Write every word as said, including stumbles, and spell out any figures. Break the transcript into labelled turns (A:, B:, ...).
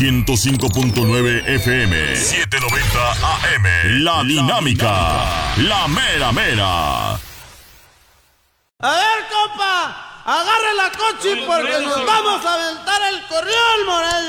A: ciento cinco punto nueve F M, setecientos noventa A M. La Dinámica, la mera mera.
B: A ver, compa, agarre la coche porque nos vamos a aventar el corrión, Moreno.